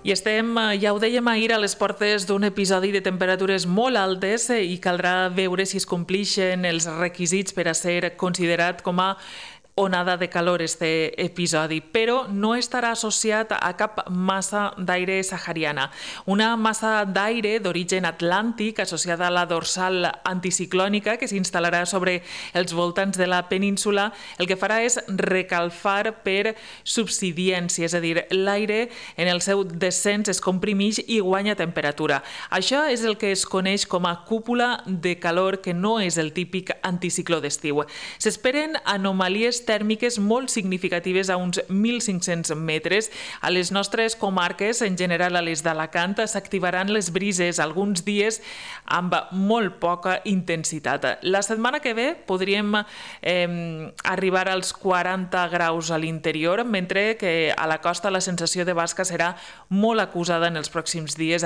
I estem, ja ho dèiem ahir, a les portes d'un episodi de temperatures molt altes i caldrà veure si es complixen els requisits per a ser considerat com a onada de calor este episodi, però no estarà associat a cap massa d'aire sahariana. Una massa d'aire d'origen atlàntic associada a la dorsal anticiclònica que s'instal·larà sobre els voltants de la península, el que farà és recalfar per subsidiència, és a dir, l'aire en el seu descens es comprimeix i guanya temperatura. Això és el que es coneix com a cúpula de calor, que no és el típic anticicló d'estiu. S'esperen anomalies tèrmiques molt significatives a uns 1.500 metres. A les nostres comarques, en general a les d'Alacant, s'activaran les brises alguns dies amb molt poca intensitat. La setmana que ve podríem arribar als 40 graus a l'interior, mentre que a la costa la sensació de basca serà molt acusada en els pròxims dies,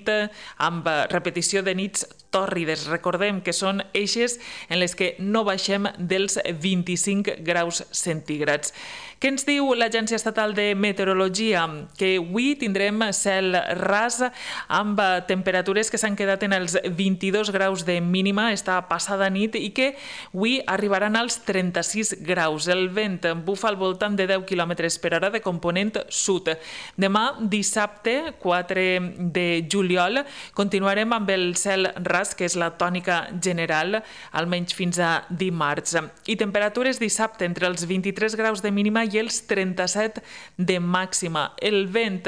amb repetició de nits tòrrides. Recordem que són eixes en les que no baixem dels 25 graus centígrads. Què ens diu l'Agència Estatal de Meteorologia? Que avui tindrem cel ras amb temperatures que s'han quedat en els 22 graus de mínima esta passada nit i que avui arribaran als 36 graus. El vent bufa al voltant de 10 km per hora de component sud. Demà, dissabte, 4 de juliol, continuarem amb el cel ras, que és la tònica general, almenys fins a dimarts. I temperatures dissabte entre els 23 graus de mínima i els 37 de màxima. El vent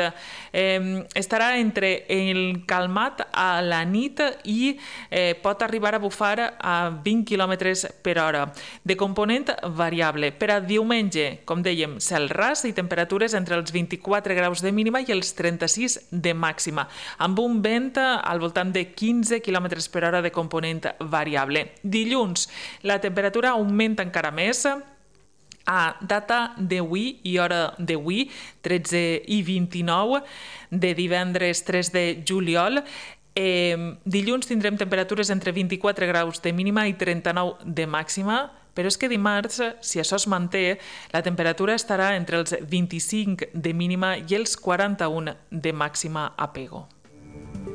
estarà entre el calmat a la nit i pot arribar a bufar a 20 km per hora. De component variable. Per a diumenge, com dèiem, cel ras i temperatures entre els 24 graus de mínima i els 36 de màxima, amb un vent al voltant de 15 km per hora de component variable. Dilluns, la temperatura augmenta encara més. A data d'avui i hora d'avui, 13 i 29, de divendres 3 de juliol, dilluns tindrem temperatures entre 24 graus de mínima i 39 de màxima, però és que dimarts, si això es manté, la temperatura estarà entre els 25 de mínima i els 41 de màxima a Pego.